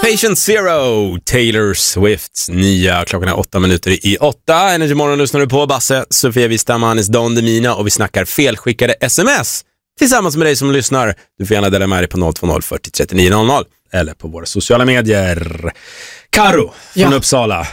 Patient Zero, Taylor Swifts nya. Klockan är 8:08. Energy Morgon lyssnar du på. Basse, Sofia Wistam, Anis Don Demina och vi snackar felskickade sms tillsammans med dig som lyssnar. Du får gärna dela med dig på 020 40 39 00 eller på våra sociala medier. Karo från Uppsala.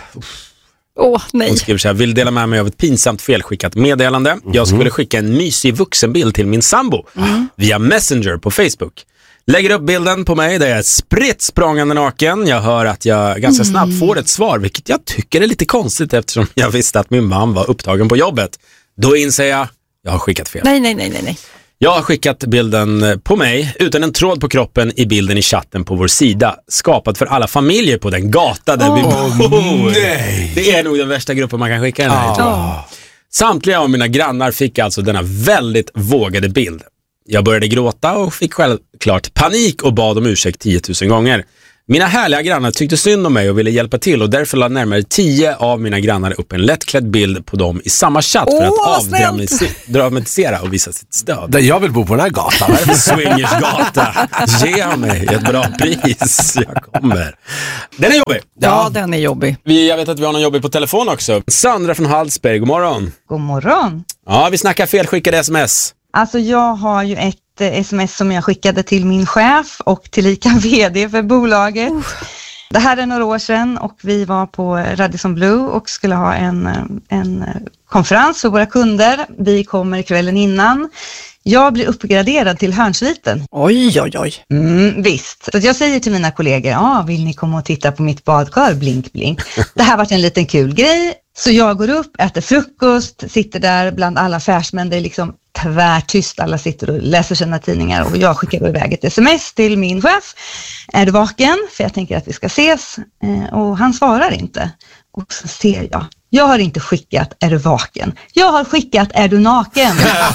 Nej. Hon skriver så här: vill dela med mig av ett pinsamt felskickat meddelande. Jag skulle skicka en mysig vuxenbild till min sambo via Messenger på Facebook. Lägger upp bilden på mig där jag är spritt språngande naken. Jag hör att jag ganska snabbt får ett svar, vilket jag tycker är lite konstigt eftersom jag visste att min man var upptagen på jobbet. Då inser jag har skickat fel. Nej. Jag har skickat bilden på mig utan en tråd på kroppen i bilden i chatten på vår sida. Skapad för alla familjer på den gata där vi bor. Nej. Det är nog den värsta gruppen man kan skicka den här. Samtliga av mina grannar fick alltså denna väldigt vågade bild. Jag började gråta och fick självklart panik och bad om ursäkt 10 000 gånger. Mina härliga grannar tyckte synd om mig och ville hjälpa till och därför la närmare 10 av mina grannar upp en lättklädd bild på dem i samma chatt för att avdramatisera och visa sitt stöd. Jag vill bo på den här gatan. Swingersgata. Ge mig ett bra pris. Jag kommer. Den är jobbig. Ja, den är jobbig. Jag vet att vi har någon jobbig på telefon också. Sandra från Hallsberg, god morgon. God morgon. Ja, vi snackar felskickade sms. Alltså jag har ju ett sms som jag skickade till min chef och tillika vd för bolaget. Det här är några år sedan och vi var på Radisson Blu och skulle ha en konferens för våra kunder. Vi kommer kvällen innan. Jag blir uppgraderad till hörnsviten. Oj. Visst. Så jag säger till mina kollegor, vill ni komma och titta på mitt badkar? Blink, blink. Det här var en liten kul grej. Så jag går upp, äter frukost, sitter där bland alla affärsmän. Det är liksom tvärtyst. Alla sitter och läser sina tidningar och jag skickar iväg ett sms till min chef. Är du vaken? För jag tänker att vi ska ses. Och han svarar inte. Och så ser jag har inte skickat är du vaken. Jag har skickat är du naken.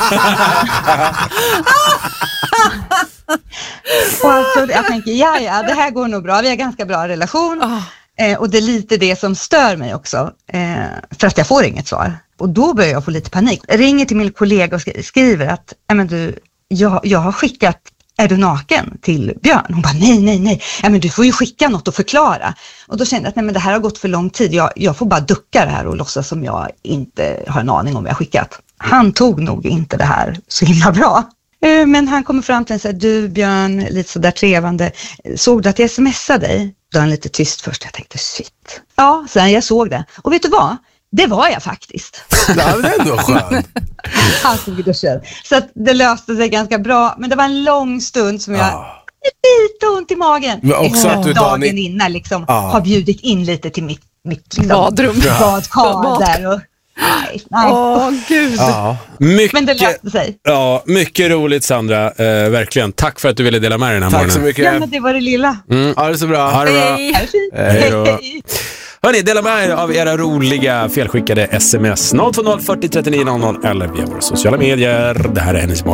Och alltså, jag tänker, det här går nog bra. Vi har ganska bra relation. Och det är lite det som stör mig också. För att jag får inget svar. Och då börjar jag få lite panik. Jag ringer till min kollega och skriver att jag har skickat är du naken till Björn. Hon bara nej. Men du får ju skicka något och förklara. Och då kände jag att det här har gått för lång tid. Jag får bara ducka det här och låtsas som jag inte har en aning om vad jag skickat. Han tog nog inte det här så himla bra. Men han kommer fram till en och säger, du Björn, lite sådär trevande. Såg du att jag smsade dig? Då är han lite tyst först. Jag tänkte shit. Ja, sen jag såg det. Och vet du vad? Det var jag faktiskt. Det är ändå skönt. Han stod i duschen. Så att det löste sig ganska bra. Men det var en lång stund som jag lite ont i magen. Men också att du dagen innan liksom har bjudit in lite till mitt liksom, badrum. Badkar där och nej. Gud. Men det löste sig. Ja, mycket roligt Sandra, verkligen. Tack för att du ville dela med dig den här morgonen. Tack så mycket. Ja, men det var det lilla. Ha det så bra. Ha det bra. Hej då. Hörrni, dela med er av era roliga felskickade sms 020 40 39 00 eller via våra sociala medier. Det här är Energy Morgon.